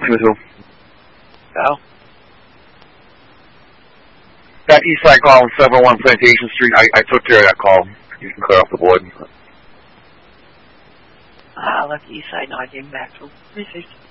With who? Val? That east side call on 701 Plantation Street, I took care of that call. You can clear off the board. I left the east side, now I came back, so 360.